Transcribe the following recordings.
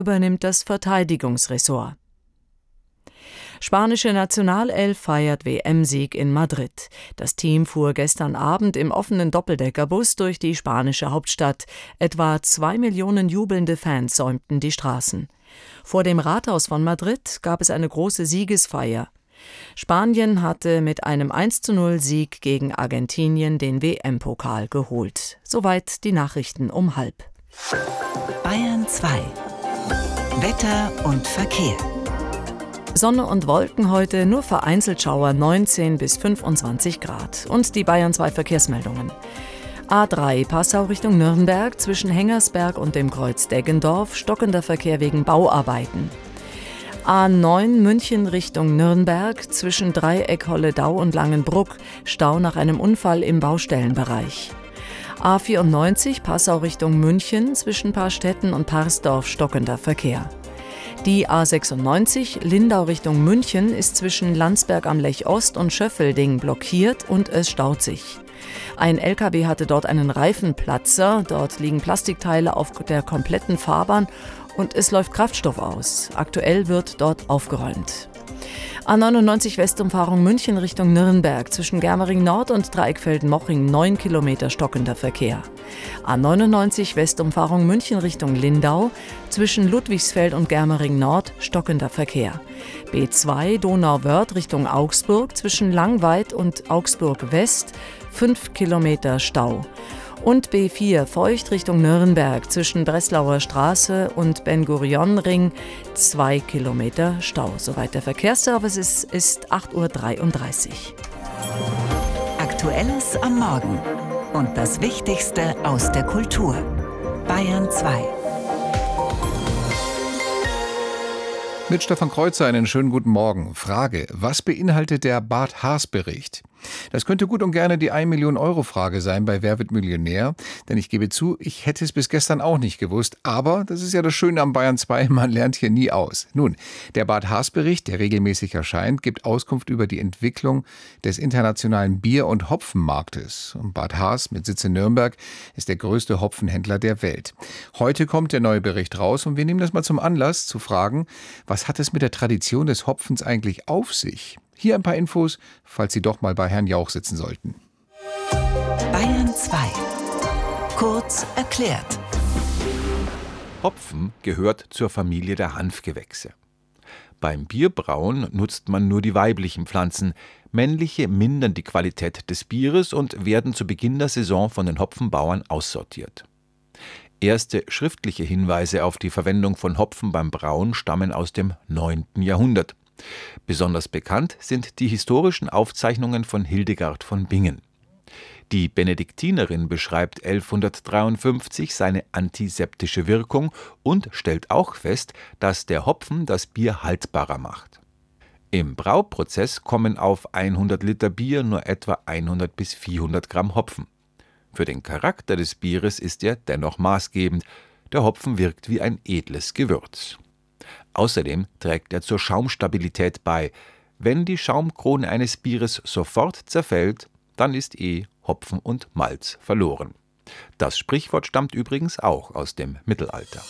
übernimmt das Verteidigungsressort. Spanische Nationalelf feiert WM-Sieg in Madrid. Das Team fuhr gestern Abend im offenen Doppeldeckerbus durch die spanische Hauptstadt. Etwa 2 Millionen jubelnde Fans säumten die Straßen. Vor dem Rathaus von Madrid gab es eine große Siegesfeier. Spanien hatte mit einem 1:0-Sieg gegen Argentinien den WM-Pokal geholt. Soweit die Nachrichten um 12:30. Bayern 2. Wetter und Verkehr. Sonne und Wolken heute, nur vereinzelt Schauer, 19 bis 25 Grad. Und die Bayern 2 Verkehrsmeldungen. A3 Passau Richtung Nürnberg, zwischen Hengersberg und dem Kreuz Deggendorf, stockender Verkehr wegen Bauarbeiten. A9 München Richtung Nürnberg, zwischen Dreieck Holledau und Langenbruck, Stau nach einem Unfall im Baustellenbereich. A94 Passau Richtung München, zwischen Paarstetten und Parsdorf, stockender Verkehr. Die A96 Lindau Richtung München ist zwischen Landsberg am Lech Ost und Schöffelding blockiert und es staut sich. Ein LKW hatte dort einen Reifenplatzer, dort liegen Plastikteile auf der kompletten Fahrbahn und es läuft Kraftstoff aus. Aktuell wird dort aufgeräumt. A99 Westumfahrung München Richtung Nürnberg, zwischen Germering Nord und Dreieckfelden-Moching 9 Kilometer stockender Verkehr. A99 Westumfahrung München Richtung Lindau, zwischen Ludwigsfeld und Germering Nord stockender Verkehr. B2 Donauwörth Richtung Augsburg, zwischen Langweid und Augsburg West 5 Kilometer Stau. Und B4 Feucht Richtung Nürnberg, zwischen Breslauer Straße und Ben-Gurion-Ring 2 Kilometer Stau. Soweit der Verkehrsservice ist 8:33 Uhr. Aktuelles am Morgen und das Wichtigste aus der Kultur. Bayern 2. Mit Stefan Kreuzer einen schönen guten Morgen. Frage: Was beinhaltet der Bart-Haas-Bericht? Das könnte gut und gerne die 1-Million-Euro-Frage sein bei Wer wird Millionär? Denn ich gebe zu, ich hätte es bis gestern auch nicht gewusst. Aber das ist ja das Schöne am Bayern 2, man lernt hier nie aus. Nun, der Bart-Haas-Bericht, der regelmäßig erscheint, gibt Auskunft über die Entwicklung des internationalen Bier- und Hopfenmarktes. Und Bart Haas mit Sitz in Nürnberg ist der größte Hopfenhändler der Welt. Heute kommt der neue Bericht raus und wir nehmen das mal zum Anlass zu fragen, was hat es mit der Tradition des Hopfens eigentlich auf sich? Hier ein paar Infos, falls Sie doch mal bei Herrn Jauch sitzen sollten. Bayern 2. Kurz erklärt. Hopfen gehört zur Familie der Hanfgewächse. Beim Bierbrauen nutzt man nur die weiblichen Pflanzen. Männliche mindern die Qualität des Bieres und werden zu Beginn der Saison von den Hopfenbauern aussortiert. Erste schriftliche Hinweise auf die Verwendung von Hopfen beim Brauen stammen aus dem 9. Jahrhundert. Besonders bekannt sind die historischen Aufzeichnungen von Hildegard von Bingen. Die Benediktinerin beschreibt 1153 seine antiseptische Wirkung und stellt auch fest, dass der Hopfen das Bier haltbarer macht. Im Brauprozess kommen auf 100 Liter Bier nur etwa 100 bis 400 Gramm Hopfen. Für den Charakter des Bieres ist er dennoch maßgebend. Der Hopfen wirkt wie ein edles Gewürz. Außerdem trägt er zur Schaumstabilität bei. Wenn die Schaumkrone eines Bieres sofort zerfällt, dann ist Hopfen und Malz verloren. Das Sprichwort stammt übrigens auch aus dem Mittelalter.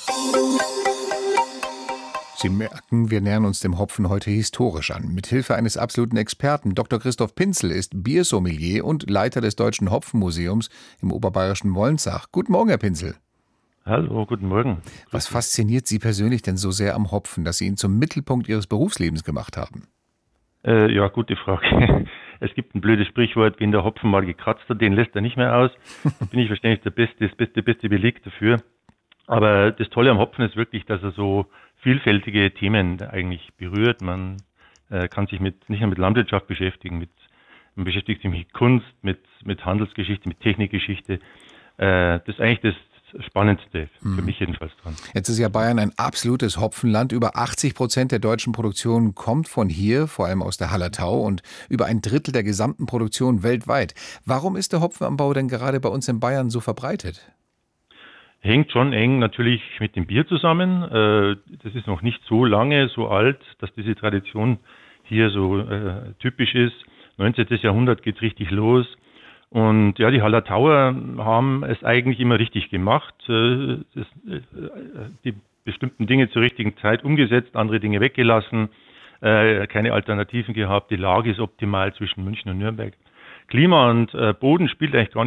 Sie merken, wir nähern uns dem Hopfen heute historisch an. Mithilfe eines absoluten Experten. Dr. Christoph Pinzel ist Biersommelier und Leiter des Deutschen Hopfenmuseums im oberbayerischen Wolnsach. Guten Morgen, Herr Pinzel. Hallo, guten Morgen. Was fasziniert Sie persönlich denn so sehr am Hopfen, dass Sie ihn zum Mittelpunkt Ihres Berufslebens gemacht haben? Ja, gute Frage. Es gibt ein blödes Sprichwort, wenn der Hopfen mal gekratzt hat, den lässt er nicht mehr aus. Da bin ich wahrscheinlich das beste Beleg dafür. Aber das Tolle am Hopfen ist wirklich, dass er so vielfältige Themen eigentlich berührt. Man kann sich nicht nur mit Landwirtschaft beschäftigen, man beschäftigt sich mit Kunst, mit Handelsgeschichte, mit Technikgeschichte. Das ist eigentlich das Spannendste, für mich jedenfalls dran. Jetzt ist ja Bayern ein absolutes Hopfenland. Über 80% der deutschen Produktion kommt von hier, vor allem aus der Hallertau, und über 1/3 der gesamten Produktion weltweit. Warum ist der Hopfenanbau denn gerade bei uns in Bayern so verbreitet? Hängt schon eng natürlich mit dem Bier zusammen. Das ist noch nicht so lange, so alt, dass diese Tradition hier so typisch ist. 19. Jahrhundert geht richtig los. Und ja, die Hallertauer haben es eigentlich immer richtig gemacht. Die bestimmten Dinge zur richtigen Zeit umgesetzt, andere Dinge weggelassen, keine Alternativen gehabt. Die Lage ist optimal zwischen München und Nürnberg. Klima und Boden spielt eigentlich gar